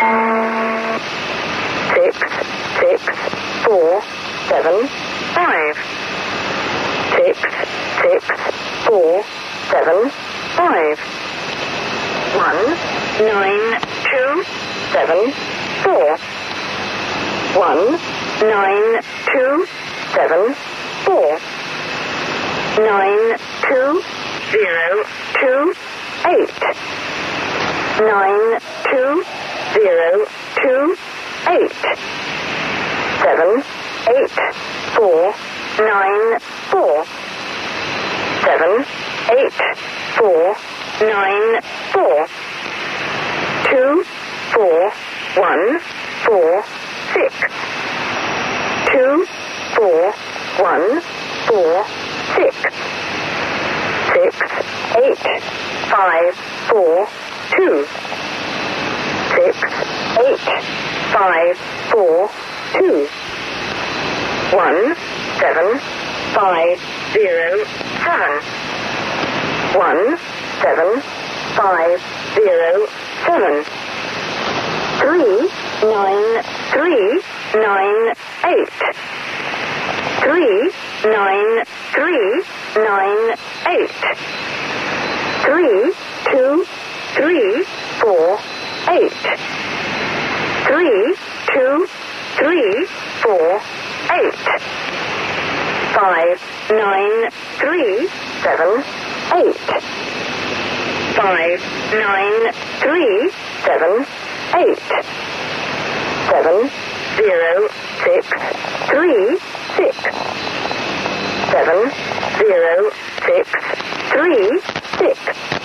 6, 6, 4, 7, 5. 6, 6, 4, 7, 5. 1, 9, 2, 7, 4. 1, 9, 2, 7, 4. 9, 2, 0, 2, 8. 9, 2, 0, 2, 8. 7, 8, 4, 9, 4. 7, 8, 4, 9, 4. 2, 4, 1, 4, 6. 2, 4, 1, 4, 6. 6, 8, 5, 4, 2. 6, 8, 5, 4, 2. 1, 7, 5, 0, 7. 1, 7, 5, 0, 7. 3, 9, 3, 9, 8. 3, 9, 3, 9, 8. 3, 2, 3, 4, 8. 3, 2, 3, 4, 8. 5, 9, 3, 7, 8. 5, 9, 3, 7, 8. 7, 0, 6, 3, 6. 7, 0, 6, 3, 6.